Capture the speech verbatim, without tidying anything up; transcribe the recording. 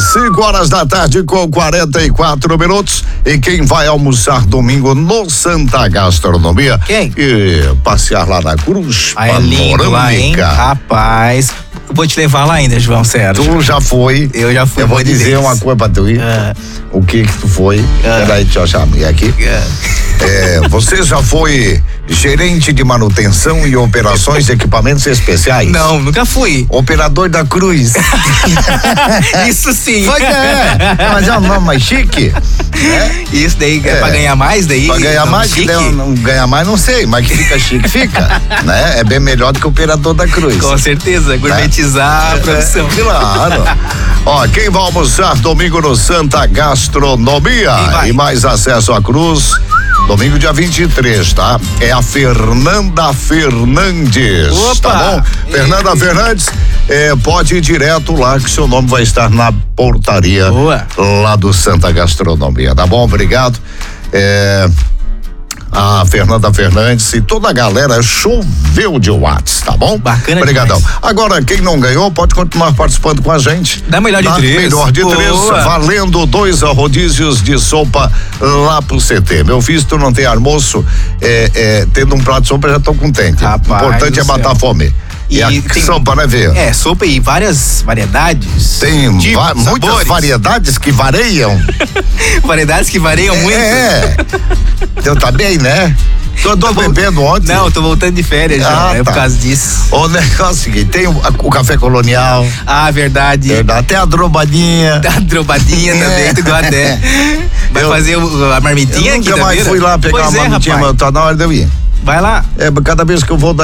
cinco horas da tarde com quarenta e quatro minutos. E quem vai almoçar domingo no Santa Gastronomia? Quem? E passear lá na Cruz Ah, é lindo lá, hein? Panorâmica. Rapaz, eu vou te levar lá ainda, João Sérgio. Tu já foi. Eu já fui. Eu vou dizer uma coisa pra tu ir. Ah. O que que tu foi? Ah. Peraí, deixa eu chamar aqui. Ah. É, você já foi gerente de manutenção e operações de equipamentos especiais? Não, nunca fui. Operador da Cruz. Isso sim. Foi, é. Mas é um nome mais chique. Né? Isso daí é, É. pra ganhar mais daí? Pra ganhar Não, mais, que chique? não, não ganhar mais, não sei, mas que fica chique, fica. Né? É bem melhor do que o operador da Cruz. Com certeza, gourmetizar a produção. É, claro. Ó, quem vai almoçar domingo no Santa Gastronomia e mais acesso à Cruz, domingo dia vinte e três, tá? É a Fernanda Fernandes. Opa! Tá bom? E... Fernanda Fernandes, é, pode ir direto lá que seu nome vai estar na portaria. Boa. Lá do Santa Gastronomia, tá bom? Obrigado. É... A Fernanda Fernandes e toda a galera choveu de Whats, tá bom? Bacana. Obrigadão. Demais. Agora, quem não ganhou pode continuar participando com a gente. Dá melhor de Dá três. melhor de Boa. três, valendo dois rodízios de sopa lá pro C T. Meu filho, se tu não tem almoço, é, é, tendo um prato de sopa, já tô contente. Rapaz Importante do é matar céu. a fome. E, E a tem- sopa, né, Vê? É, sopa e várias variedades. Tem tipos, va- muitas sabores. variedades que variam. Variedades que variam muito. É. Então tá bem, né? Tô, tô bebendo ontem. Não, eu tô voltando de férias já, Ah, é tá. por causa disso. O negócio é o seguinte, tem o, o café colonial, Ah, verdade. até a drobadinha. Da drobadinha também, tu gosta, né? Vai Eu- fazer o- a marmitinha Eu aqui nunca da mais beira? fui lá pegar Pois uma é, marmitinha, rapaz. mas tá na hora de eu ir. Vai lá. É, cada vez que eu vou